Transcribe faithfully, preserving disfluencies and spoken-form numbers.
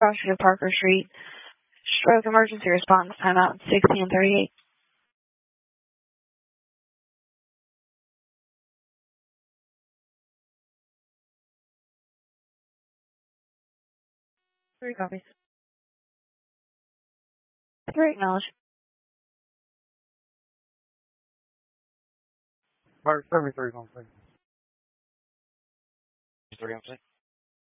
crossing of Parker Street. Stroke emergency response timeout sixteen and thirty-eight. Three copies. Three acknowledge. Mark seventy-three on scene. Three on scene.